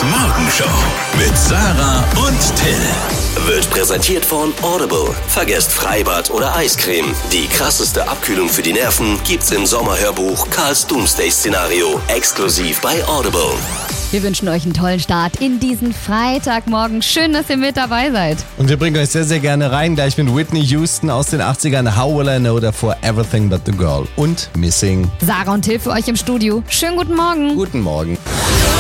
Flo Morgenshow mit Sarah und Till. Wird präsentiert von Audible. Vergesst Freibad oder Eiscreme. Die krasseste Abkühlung für die Nerven gibt's im Sommerhörbuch Karls Doomsday-Szenario. Exklusiv bei Audible. Wir wünschen euch einen tollen Start in diesen Freitagmorgen. Schön, dass ihr mit dabei seid. Und wir bringen euch sehr, sehr gerne rein. Gleich mit Whitney Houston aus den 80ern. How Will I Know davor Everything But The Girl und Missing. Sarah und Till für euch im Studio. Schönen guten Morgen. Guten Morgen.